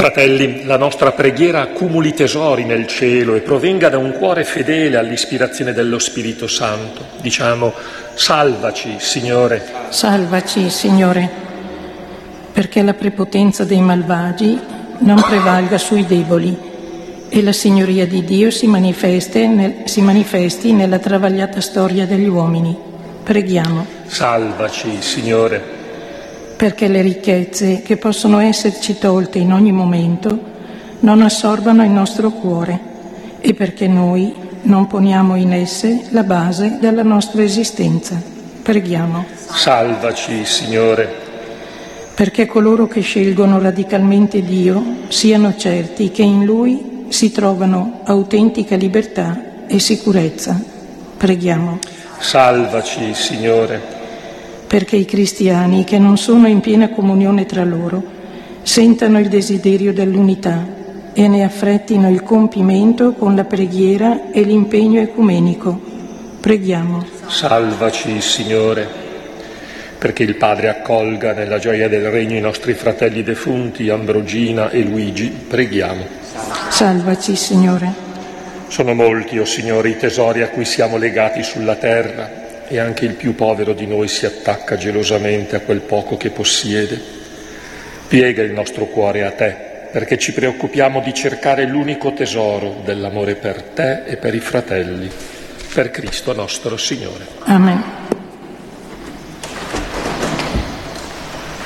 Fratelli, la nostra preghiera accumuli tesori nel cielo e provenga da un cuore fedele all'ispirazione dello Spirito Santo. Diciamo: salvaci, Signore. Salvaci, Signore, perché la prepotenza dei malvagi non prevalga sui deboli e la signoria di Dio si manifesti nella travagliata storia degli uomini. Preghiamo. Salvaci, Signore. Perché le ricchezze che possono esserci tolte in ogni momento non assorbano il nostro cuore e perché noi non poniamo in esse la base della nostra esistenza. Preghiamo. Salvaci, Signore. Perché coloro che scelgono radicalmente Dio siano certi che in Lui si trovano autentica libertà e sicurezza. Preghiamo. Salvaci, Signore. Perché i cristiani che non sono in piena comunione tra loro sentano il desiderio dell'unità e ne affrettino il compimento con la preghiera e l'impegno ecumenico. Preghiamo. Salvaci, Signore. Perché il Padre accolga nella gioia del regno i nostri fratelli defunti Ambrogina e Luigi, preghiamo. Salvaci, Signore. Sono molti, o Signore, i tesori a cui siamo legati sulla terra, e anche il più povero di noi si attacca gelosamente a quel poco che possiede. Piega il nostro cuore a Te, perché ci preoccupiamo di cercare l'unico tesoro dell'amore per Te e per i fratelli, per Cristo nostro Signore. Amen.